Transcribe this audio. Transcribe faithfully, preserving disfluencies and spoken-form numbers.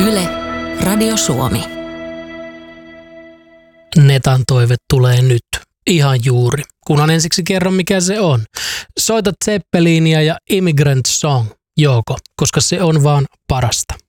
Yle, Radio Suomi. Netan toive tulee nyt. Ihan juuri. Kunhan ensiksi kerron, mikä se on. Soita Zeppelinia ja Immigrant Song, Jouko, koska se on vaan parasta.